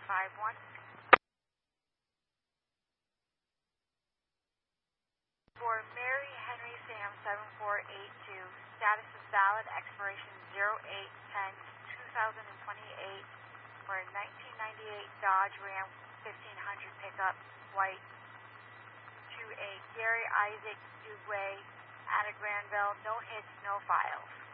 51. For Mary Henry Sam 7482, status is valid, expiration 08/10/2028 for a 1998 Dodge Ram 1500 pickup, white, to a Gary Isaac Dugway out of Granville. No hits, no files.